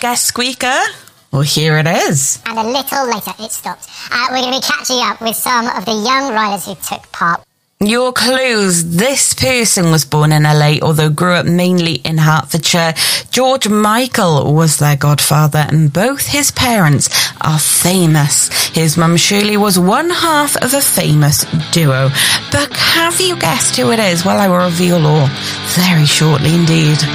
guest squeaker? Well, here it is. And a little later, it stopped. We're going to be catching up with some of the young riders who took part. Your clues. This person was born in LA, although grew up mainly in Hertfordshire. George Michael was their godfather, and both his parents are famous. His mum Shirley was one half of a famous duo. But have you guessed who it is? Well, I will reveal all very shortly indeed.